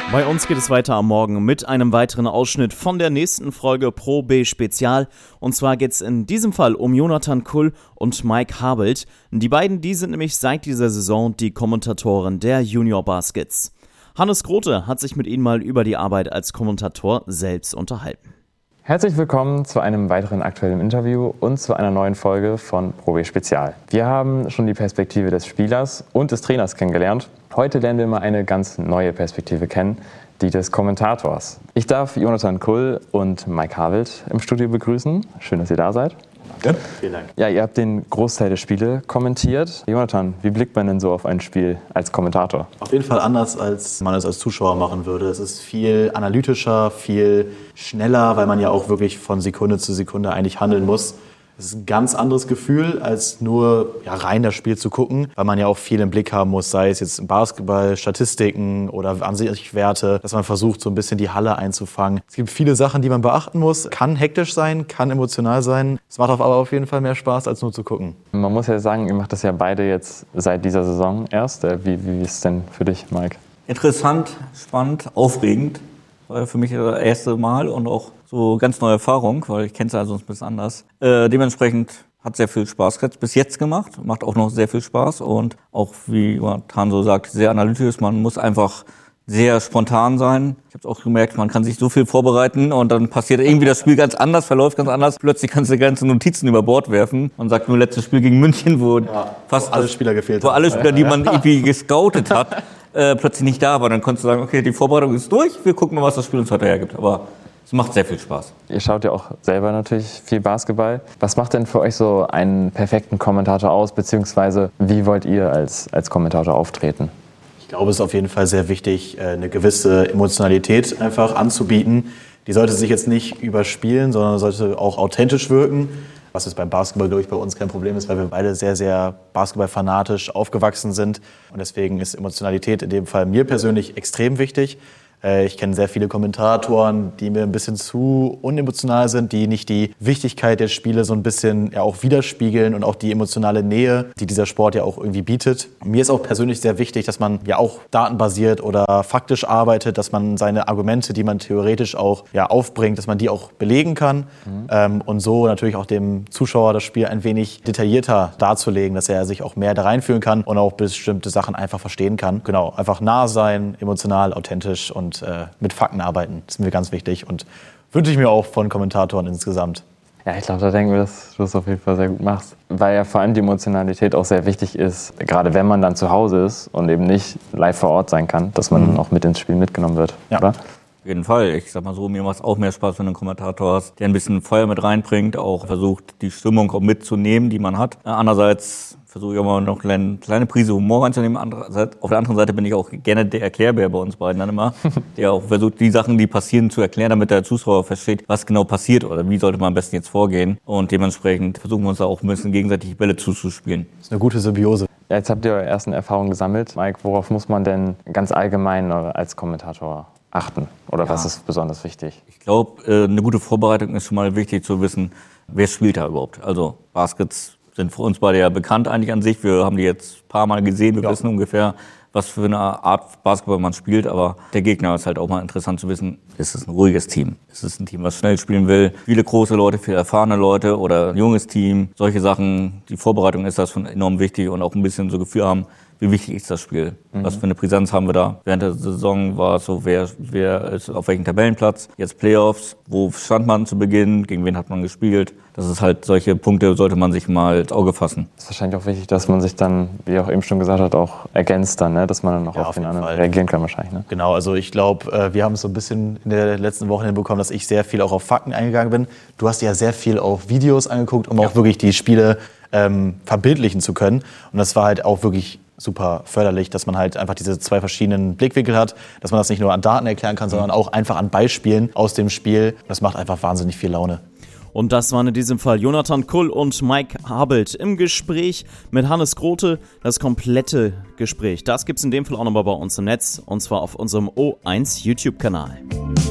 Bei uns geht es weiter am Morgen mit einem weiteren Ausschnitt von der nächsten Folge Pro B Spezial. Und zwar geht es in diesem Fall um Jonathan Kull und Mike Habelt. Die beiden, die sind nämlich seit dieser Saison die Kommentatoren der Junior Baskets. Hannes Grote hat sich mit ihnen mal über die Arbeit als Kommentator selbst unterhalten. Herzlich willkommen zu einem weiteren aktuellen Interview und zu einer neuen Folge von Pro B Spezial. Wir haben schon die Perspektive des Spielers und des Trainers kennengelernt. Heute lernen wir mal eine ganz neue Perspektive kennen, die des Kommentators. Ich darf Jonathan Kull und Mike Habelt im Studio begrüßen. Schön, dass ihr da seid. Ja, vielen Dank. Ja, ihr habt den Großteil der Spiele kommentiert. Jonathan, wie blickt man denn so auf ein Spiel als Kommentator? Auf jeden Fall anders, als man es als Zuschauer machen würde. Es ist viel analytischer, viel schneller, weil man ja auch wirklich von Sekunde zu Sekunde eigentlich handeln muss. Es ist ein ganz anderes Gefühl, als nur rein das Spiel zu gucken, weil man ja auch viel im Blick haben muss, sei es jetzt im Basketball, Statistiken oder Ansichtswerte, dass man versucht, so ein bisschen die Halle einzufangen. Es gibt viele Sachen, die man beachten muss. Kann hektisch sein, kann emotional sein. Es macht aber auf jeden Fall mehr Spaß, als nur zu gucken. Man muss ja sagen, ihr macht das ja beide jetzt seit dieser Saison erst. Wie ist es denn für dich, Mike? Interessant, spannend, aufregend. War für mich das erste Mal und auch so ganz neue Erfahrung, weil ich kenne es ja sonst ein bisschen anders. Dementsprechend hat sehr viel Spaß bis jetzt gemacht, macht auch noch sehr viel Spaß und auch, wie Jonathan so sagt, sehr analytisch. Man muss einfach sehr spontan sein. Ich habe es auch gemerkt, man kann sich so viel vorbereiten und dann passiert irgendwie das Spiel ganz anders, verläuft ganz anders. Plötzlich kannst du ganze Notizen über Bord werfen. Man sagt nur letztes Spiel gegen München, wo fast alle Spieler gefehlt haben. Wo alle Spieler, die man irgendwie gescoutet hat, plötzlich nicht da war. Dann konntest du sagen, okay, die Vorbereitung ist durch, wir gucken mal, was das Spiel uns heute hergibt. Aber es macht sehr viel Spaß. Ihr schaut ja auch selber natürlich viel Basketball. Was macht denn für euch so einen perfekten Kommentator aus, beziehungsweise wie wollt ihr als Kommentator auftreten? Ich glaube, es ist auf jeden Fall sehr wichtig, eine gewisse Emotionalität einfach anzubieten. Die sollte sich jetzt nicht überspielen, sondern sollte auch authentisch wirken. Was jetzt beim Basketball, glaube ich, bei uns kein Problem ist, weil wir beide sehr, sehr basketballfanatisch aufgewachsen sind. Und deswegen ist Emotionalität in dem Fall mir persönlich extrem wichtig. Ich kenne sehr viele Kommentatoren, die mir ein bisschen zu unemotional sind, die nicht die Wichtigkeit der Spiele so ein bisschen auch widerspiegeln und auch die emotionale Nähe, die dieser Sport ja auch irgendwie bietet. Mir ist auch persönlich sehr wichtig, dass man ja auch datenbasiert oder faktisch arbeitet, dass man seine Argumente, die man theoretisch auch aufbringt, dass man die auch belegen kann und so natürlich auch dem Zuschauer das Spiel ein wenig detaillierter darzulegen, dass er sich auch mehr da reinfühlen kann und auch bestimmte Sachen einfach verstehen kann. Genau, einfach nah sein, emotional, authentisch und mit Fakten arbeiten. Das ist mir ganz wichtig und wünsche ich mir auch von Kommentatoren insgesamt. Ja, ich glaube, da denken wir, dass du das auf jeden Fall sehr gut machst. Weil ja vor allem die Emotionalität auch sehr wichtig ist, gerade wenn man dann zu Hause ist und eben nicht live vor Ort sein kann, dass man auch mit ins Spiel mitgenommen wird, oder? Auf jeden Fall. Ich sag mal so, mir macht es auch mehr Spaß, wenn du einen Kommentator hast, der ein bisschen Feuer mit reinbringt, auch versucht, die Stimmung auch mitzunehmen, die man hat. Andererseits versuche ich auch mal noch eine kleine Prise Humor reinzunehmen. Auf der anderen Seite bin ich auch gerne der Erklärbär bei uns beiden dann immer, der auch versucht, die Sachen, die passieren, zu erklären, damit der Zuschauer versteht, was genau passiert oder wie sollte man am besten jetzt vorgehen. Und dementsprechend versuchen wir uns da auch ein bisschen gegenseitig Bälle zuzuspielen. Das ist eine gute Symbiose. Ja, jetzt habt ihr eure ersten Erfahrungen gesammelt. Mike, worauf muss man denn ganz allgemein als Kommentator achten? Oder was ist besonders wichtig? Ich glaube, eine gute Vorbereitung ist schon mal wichtig zu wissen, wer spielt da überhaupt. Also Baskets sind für uns beide ja bekannt eigentlich an sich. Wir haben die jetzt ein paar Mal gesehen. Wir wissen ungefähr, was für eine Art Basketball man spielt. Aber der Gegner ist halt auch mal interessant zu wissen, ist es ein ruhiges Team? Ist es ein Team, was schnell spielen will? Viele große Leute, viele erfahrene Leute oder ein junges Team. Solche Sachen, die Vorbereitung ist das schon enorm wichtig und auch ein bisschen so Gefühl haben, wie wichtig ist das Spiel? Was für eine Brisanz haben wir da? Während der Saison war es so, wer ist auf welchem Tabellenplatz? Jetzt Playoffs, wo stand man zu Beginn? Gegen wen hat man gespielt? Das ist halt, solche Punkte sollte man sich mal ins Auge fassen. Es ist wahrscheinlich auch wichtig, dass man sich dann, wie auch eben schon gesagt hat, auch ergänzt dann, ne? Dass man dann auch auf den anderen reagieren kann wahrscheinlich. Ne? Genau, also ich glaube, wir haben es so ein bisschen in der letzten Woche hinbekommen, dass ich sehr viel auch auf Fakten eingegangen bin. Du hast dir ja sehr viel auf Videos angeguckt, um auch wirklich die Spiele verbildlichen zu können. Und das war halt auch wirklich super förderlich, dass man halt einfach diese zwei verschiedenen Blickwinkel hat, dass man das nicht nur an Daten erklären kann, sondern auch einfach an Beispielen aus dem Spiel. Das macht einfach wahnsinnig viel Laune. Und das waren in diesem Fall Jonathan Kull und Mike Habelt im Gespräch mit Hannes Grote. Das komplette Gespräch, das gibt's in dem Fall auch nochmal bei uns im Netz, und zwar auf unserem O1 YouTube-Kanal.